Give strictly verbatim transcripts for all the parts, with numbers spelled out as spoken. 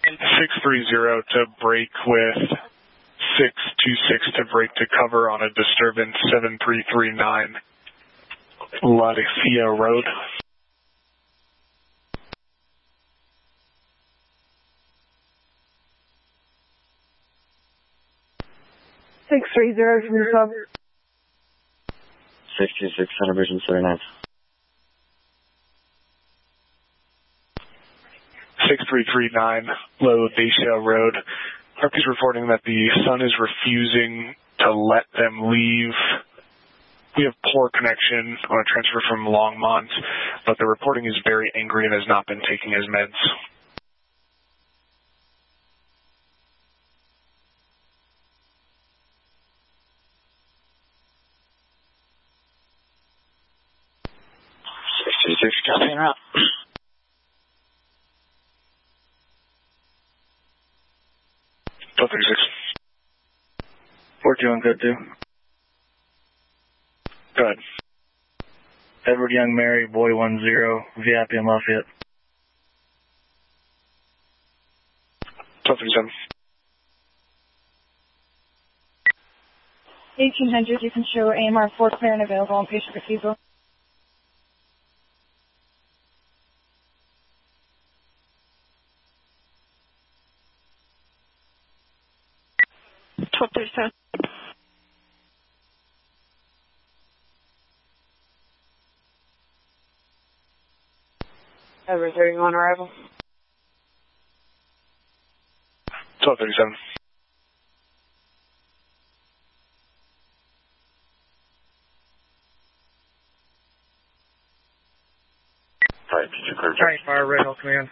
six three zero to break with six two six to break to cover on a disturbance seven three three nine Laticia Road. six three zero from the sub. six two six, Center Vision thirty-nine. six three three nine Laticia Road. A R P is reporting that the Sun is refusing to let them leave. We have poor connection on a transfer from Longmont, but the reporting is very angry and has not been taking his meds. six two six, copy and route. twelve thirty-six. four two one, code two. Go ahead. Edward Young Mary, boy one zero, V I P in Lafayette. twelve thirty-seven. eighteen hundred, you can show A M R four clear and available on patient refusal. twelve thirty-seven. Edward thirty-one arrival. twelve thirty-seven. All right, P two clear. All right, fire, Red Hill Command.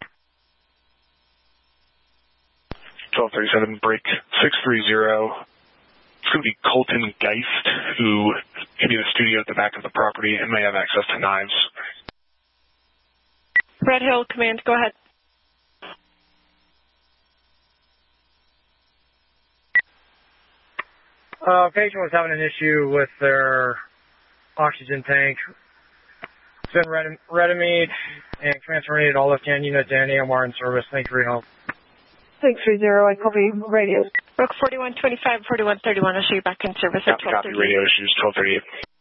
twelve thirty-seven, break six three zero. It's going to be Colton Geist, who can be in the studio at the back of the property and may have access to knives. Red Hill Command, go ahead. Uh, patient was having an issue with their oxygen tank. It's been Redimede and transferring it all left hand unit to A M R in service. Thank you for your help. six three zero, I copy radio. Rook forty-one twenty-five, forty-one thirty-one, I'll show you back in service at Copy, twelve copy, thirty-eight. radio issues, twelve thirty-eight.